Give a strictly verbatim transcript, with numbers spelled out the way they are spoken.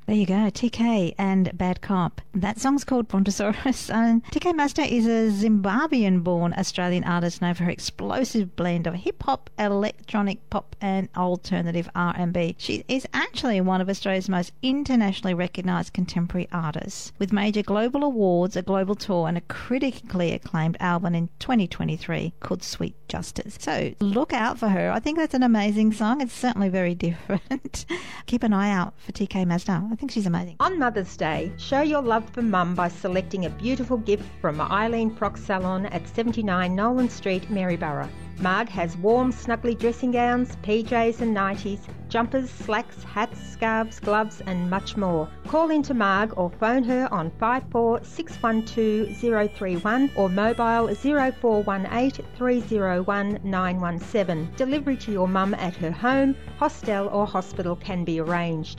There you go, T K and Bad Cop. That song's called Brontosaurus. Um, T K Mazda is a Zimbabwean-born Australian artist known for her explosive blend of hip-hop, electronic pop and alternative R and B. She is actually one of Australia's most internationally recognised contemporary artists, with major global awards, a global tour and a critically acclaimed album in twenty twenty-three called Sweet Justice. So look out for her. I think that's an amazing song. It's certainly very different. Keep an eye out for T K Mazda. I think she's amazing. On Mother's Day, show your love for Mum by selecting a beautiful gift from Eileen Frock Salon at seventy-nine Nolan Street, Maryborough. Marg has warm, snuggly dressing gowns, P Js and nighties, jumpers, slacks, hats, scarves, gloves and much more. Call into Marg or phone her on five four six one two zero three one or mobile zero four one eight three zero one nine one seven. Delivery to your mum at her home, hostel or hospital can be arranged.